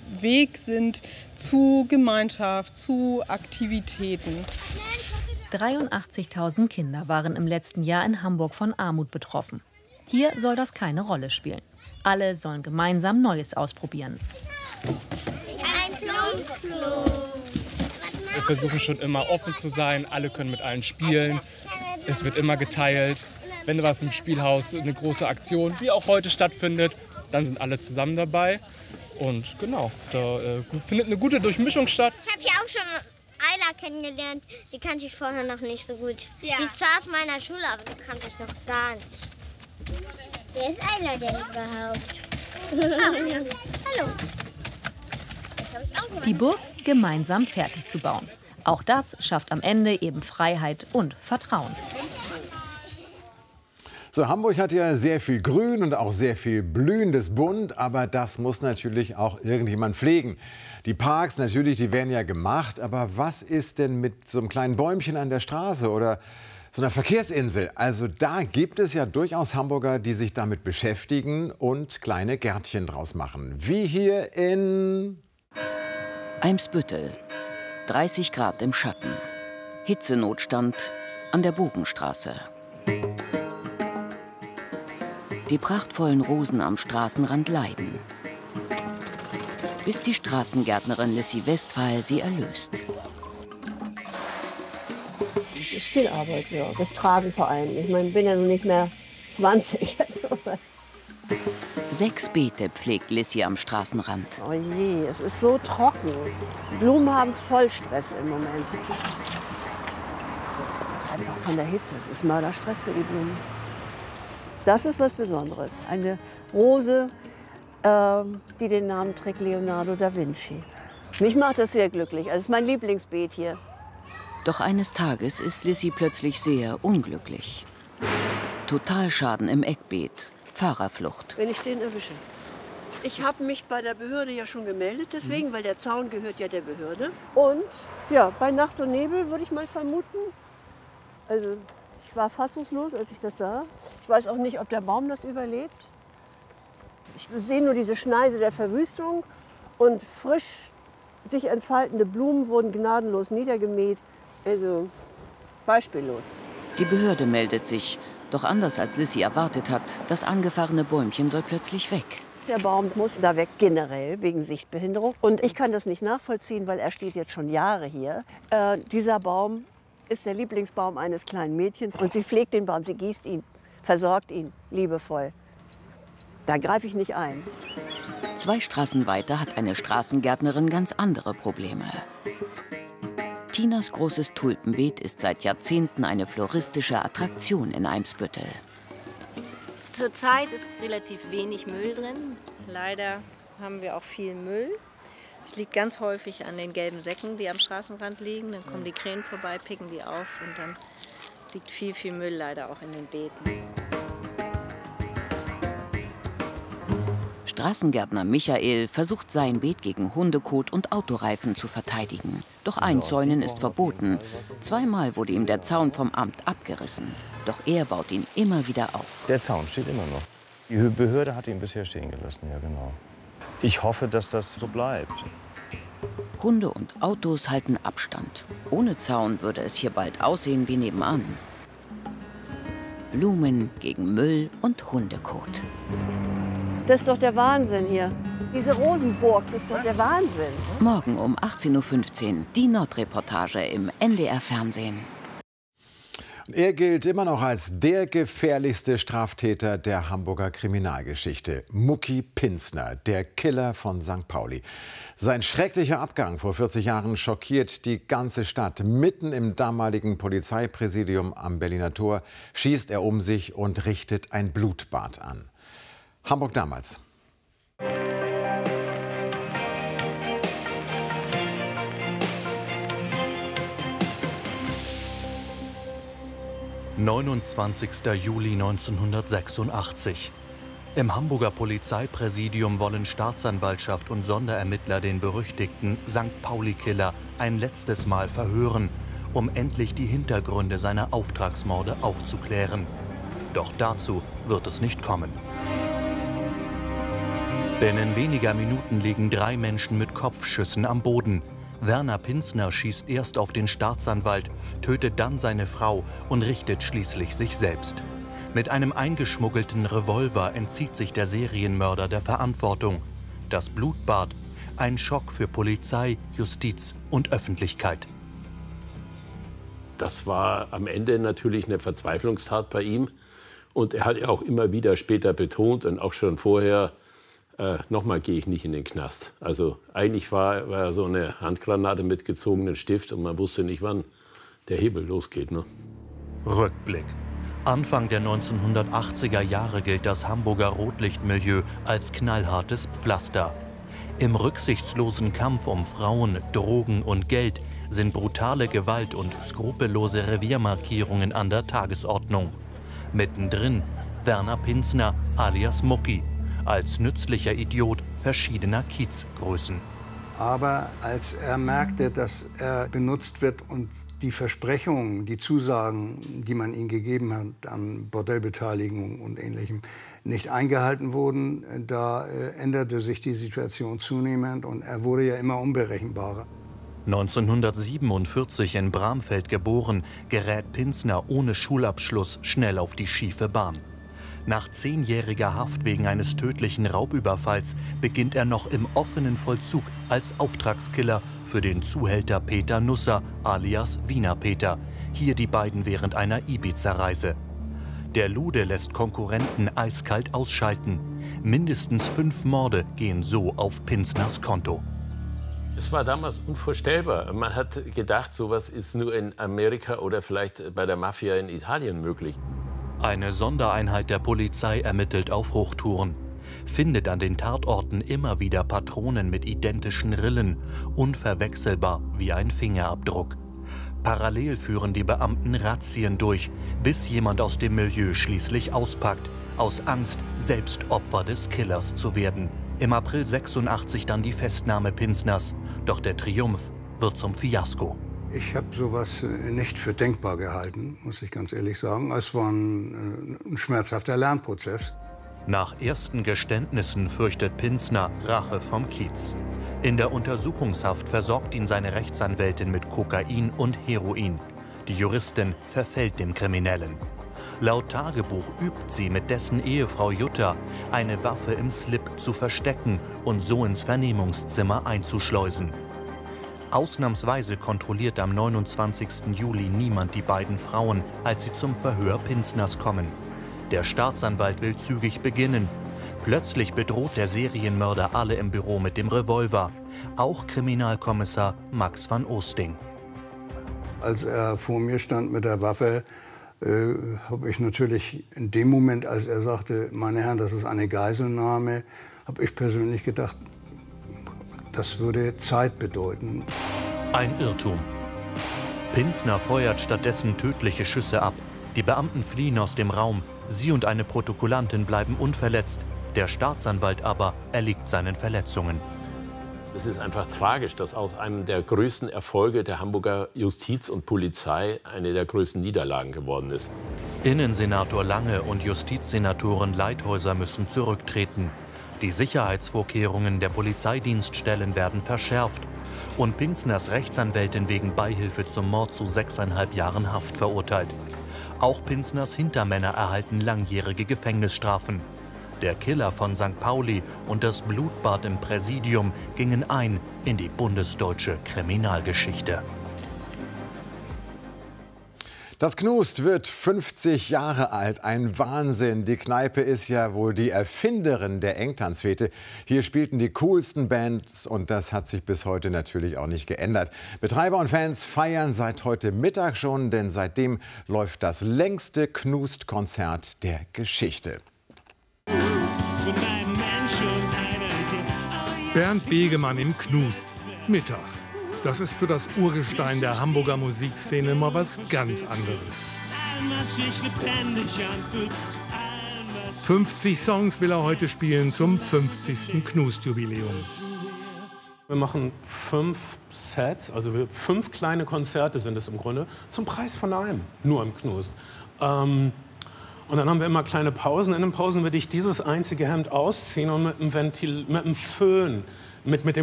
Weg sind zu Gemeinschaft, zu Aktivitäten. 83.000 Kinder waren im letzten Jahr in Hamburg von Armut betroffen. Hier soll das keine Rolle spielen. Alle sollen gemeinsam Neues ausprobieren. Ein Plumpsklo. Wir versuchen schon immer offen zu sein. Alle können mit allen spielen. Es wird immer geteilt. Wenn was im Spielhaus, eine große Aktion, wie auch heute stattfindet, dann sind alle zusammen dabei. Und genau, da findet eine gute Durchmischung statt. Ich habe hier auch schon Ayla kennengelernt. Die kannte ich vorher noch nicht so gut. Ja. Die ist zwar aus meiner Schule, aber die kannte ich noch gar nicht. Wer ist Ayla denn überhaupt? Hallo. Die Burg gemeinsam fertig zu bauen. Auch das schafft am Ende eben Freiheit und Vertrauen. So, Hamburg hat ja sehr viel Grün und auch sehr viel blühendes Bunt, aber das muss natürlich auch irgendjemand pflegen. Die Parks natürlich, die werden ja gemacht, aber was ist denn mit so einem kleinen Bäumchen an der Straße oder so einer Verkehrsinsel? Also da gibt es ja durchaus Hamburger, die sich damit beschäftigen und kleine Gärtchen draus machen. Wie hier in Eimsbüttel, 30 Grad im Schatten, Hitzenotstand an der Bogenstraße. Die prachtvollen Rosen am Straßenrand leiden, bis die Straßengärtnerin Lissy Westphal sie erlöst. Das ist viel Arbeit, ja. Das Tragen vor allem. Ich meine, ich bin ja noch nicht mehr 20. 6 Beete pflegt Lissy am Straßenrand. Oh je, es ist so trocken. Die Blumen haben voll Stress im Moment. Einfach von der Hitze. Es ist Mörderstress für die Blumen. Das ist was Besonderes. Eine Rose, die den Namen trägt Leonardo da Vinci. Mich macht das sehr glücklich. Also es ist mein Lieblingsbeet hier. Doch eines Tages ist Lissy plötzlich sehr unglücklich. Totalschaden im Eckbeet, Fahrerflucht. Wenn ich den erwische. Ich habe mich bei der Behörde ja schon gemeldet, deswegen, weil der Zaun gehört ja der Behörde. Und ja, bei Nacht und Nebel würde ich mal vermuten. Also ich war fassungslos, als ich das sah. Ich weiß auch nicht, ob der Baum das überlebt. Ich sehe nur diese Schneise der Verwüstung und frisch sich entfaltende Blumen wurden gnadenlos niedergemäht. Also beispiellos. Die Behörde meldet sich. Doch anders als Lissy erwartet hat, das angefahrene Bäumchen soll plötzlich weg. Der Baum muss da weg, generell, wegen Sichtbehinderung. Und ich kann das nicht nachvollziehen, weil er steht jetzt schon Jahre hier. Dieser Baum ist der Lieblingsbaum eines kleinen Mädchens. Und sie pflegt den Baum, sie gießt ihn, versorgt ihn liebevoll. Da greife ich nicht ein. 2 Straßen weiter hat eine Straßengärtnerin ganz andere Probleme. Tinas großes Tulpenbeet ist seit Jahrzehnten eine floristische Attraktion in Eimsbüttel. Zurzeit ist relativ wenig Müll drin. Leider haben wir auch viel Müll. Es liegt ganz häufig an den gelben Säcken, die am Straßenrand liegen. Dann kommen die Krähen vorbei, picken die auf und dann liegt viel Müll leider auch in den Beeten. Straßengärtner Michael versucht sein Beet gegen Hundekot und Autoreifen zu verteidigen. Doch Einzäunen ist verboten. 2-mal wurde ihm der Zaun vom Amt abgerissen. Doch er baut ihn immer wieder auf. Der Zaun steht immer noch. Die Behörde hat ihn bisher stehen gelassen, ja genau. Ich hoffe, dass das so bleibt. Hunde und Autos halten Abstand. Ohne Zaun würde es hier bald aussehen wie nebenan. Blumen gegen Müll und Hundekot. Das ist doch der Wahnsinn hier. Diese Rosenburg, das ist doch der Wahnsinn. Morgen um 18:15 Uhr die Nordreportage im NDR-Fernsehen. Er gilt immer noch als der gefährlichste Straftäter der Hamburger Kriminalgeschichte. Mucki Pinzner, der Killer von St. Pauli. Sein schrecklicher Abgang vor 40 Jahren schockiert die ganze Stadt. Mitten im damaligen Polizeipräsidium am Berliner Tor schießt er um sich und richtet ein Blutbad an. Hamburg damals. »29. Juli 1986. Im Hamburger Polizeipräsidium wollen Staatsanwaltschaft und Sonderermittler den berüchtigten St. Pauli-Killer ein letztes Mal verhören, um endlich die Hintergründe seiner Auftragsmorde aufzuklären. Doch dazu wird es nicht kommen. Binnen weniger Minuten liegen 3 Menschen mit Kopfschüssen am Boden. Werner Pinzner schießt erst auf den Staatsanwalt, tötet dann seine Frau und richtet schließlich sich selbst. Mit einem eingeschmuggelten Revolver entzieht sich der Serienmörder der Verantwortung. Das Blutbad, ein Schock für Polizei, Justiz und Öffentlichkeit. Das war am Ende natürlich eine Verzweiflungstat bei ihm. Und er hat ja auch immer wieder später betont und auch schon vorher, nochmal gehe ich nicht in den Knast. Also eigentlich war so eine Handgranate mit gezogenem Stift und man wusste nicht, wann der Hebel losgeht. Ne? Rückblick. Anfang der 1980er Jahre gilt das Hamburger Rotlichtmilieu als knallhartes Pflaster. Im rücksichtslosen Kampf um Frauen, Drogen und Geld sind brutale Gewalt und skrupellose Reviermarkierungen an der Tagesordnung. Mittendrin Werner Pinzner alias Mucki, als nützlicher Idiot verschiedener Kiezgrößen. Aber als er merkte, dass er benutzt wird und die Versprechungen, die Zusagen, die man ihm gegeben hat an Bordellbeteiligung und Ähnlichem, nicht eingehalten wurden, da änderte sich die Situation zunehmend und er wurde ja immer unberechenbarer. 1947 in Bramfeld geboren, gerät Pinzner ohne Schulabschluss schnell auf die schiefe Bahn. Nach 10-jähriger Haft wegen eines tödlichen Raubüberfalls beginnt er noch im offenen Vollzug als Auftragskiller für den Zuhälter Peter Nusser alias Wiener Peter. Hier die beiden während einer Ibiza-Reise. Der Lude lässt Konkurrenten eiskalt ausschalten. Mindestens 5 Morde gehen so auf Pinzners Konto. Es war damals unvorstellbar. Man hat gedacht, sowas ist nur in Amerika oder vielleicht bei der Mafia in Italien möglich. Eine Sondereinheit der Polizei ermittelt auf Hochtouren, findet an den Tatorten immer wieder Patronen mit identischen Rillen, unverwechselbar wie ein Fingerabdruck. Parallel führen die Beamten Razzien durch, bis jemand aus dem Milieu schließlich auspackt, aus Angst, selbst Opfer des Killers zu werden. Im April 86 dann die Festnahme Pinzners, doch der Triumph wird zum Fiasko. Ich habe sowas nicht für denkbar gehalten, muss ich ganz ehrlich sagen. Es war ein schmerzhafter Lernprozess. Nach ersten Geständnissen fürchtet Pinzner Rache vom Kiez. In der Untersuchungshaft versorgt ihn seine Rechtsanwältin mit Kokain und Heroin. Die Juristin verfällt dem Kriminellen. Laut Tagebuch übt sie mit dessen Ehefrau Jutta, eine Waffe im Slip zu verstecken und so ins Vernehmungszimmer einzuschleusen. Ausnahmsweise kontrolliert am 29. Juli niemand die beiden Frauen, als sie zum Verhör Pinzners kommen. Der Staatsanwalt will zügig beginnen. Plötzlich bedroht der Serienmörder alle im Büro mit dem Revolver. Auch Kriminalkommissar Max van Oosting. Als er vor mir stand mit der Waffe, habe ich natürlich in dem Moment, als er sagte, meine Herren, das ist eine Geiselnahme, habe ich persönlich gedacht, das würde Zeit bedeuten. Ein Irrtum. Pinzner feuert stattdessen tödliche Schüsse ab. Die Beamten fliehen aus dem Raum. Sie und eine Protokollantin bleiben unverletzt. Der Staatsanwalt aber erliegt seinen Verletzungen. Es ist einfach tragisch, dass aus einem der größten Erfolge der Hamburger Justiz und Polizei eine der größten Niederlagen geworden ist. Innensenator Lange und Justizsenatorin Leithäuser müssen zurücktreten. Die Sicherheitsvorkehrungen der Polizeidienststellen werden verschärft. Und Pinzners Rechtsanwältin wegen Beihilfe zum Mord zu 6,5 Jahren Haft verurteilt. Auch Pinzners Hintermänner erhalten langjährige Gefängnisstrafen. Der Killer von St. Pauli und das Blutbad im Präsidium gingen ein in die bundesdeutsche Kriminalgeschichte. Das Knust wird 50 Jahre alt. Ein Wahnsinn. Die Kneipe ist ja wohl die Erfinderin der Engtanzfete. Hier spielten die coolsten Bands und das hat sich bis heute natürlich auch nicht geändert. Betreiber und Fans feiern seit heute Mittag schon, denn seitdem läuft das längste Knust-Konzert der Geschichte. Bernd Begemann im Knust. Mittags. Das ist für das Urgestein der Hamburger Musikszene mal was ganz anderes. 50 Songs will er heute spielen zum 50. Knust-Jubiläum. Wir machen 5 Sets, also 5 kleine Konzerte sind es im Grunde, zum Preis von einem, nur im Knust. Und dann haben wir immer kleine Pausen. In den Pausen würde ich dieses einzige Hemd ausziehen und mit dem Ventil, mit dem Föhn, mit dem